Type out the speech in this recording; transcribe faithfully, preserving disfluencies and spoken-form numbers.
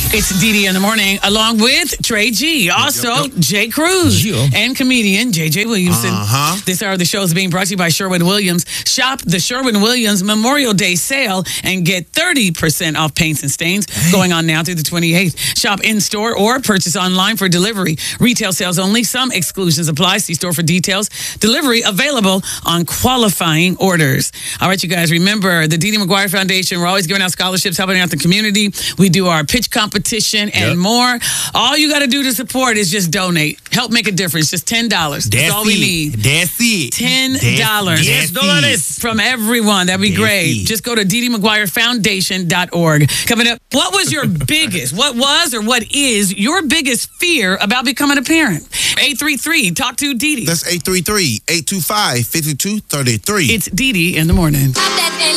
It's Dee Dee in the morning, along with Trey G. Also, yep, yep. Jay Cruz yeah. and comedian J J Williamson. Uh-huh. This hour of the show is being brought to you by Sherwin-Williams. Shop the Sherwin-Williams Memorial Day sale and get thirty percent off paints and stains hey. going on now through the twenty-eighth. Shop in-store or purchase online for delivery. Retail sales only. Some exclusions apply. See store for details. Delivery available on qualifying orders. All right, you guys, remember the Dee Dee McGuire Foundation. We're always giving out scholarships, helping out the community. We do our pitch competition and yep. more. All you got to do to support is just donate. Help make a difference. Just ten dollars. That's, That's all we need. That's it. ten dollars. That's dollars from everyone. That'd be That's great. It. Just go to Dee Dee McGuire Foundation dot org. Coming up, what was your biggest, what was or what is your biggest fear about becoming a parent? eight three three, talk to Dee Dee. That's eight three three, eight two five, five two three three. It's Dee Dee in the morning.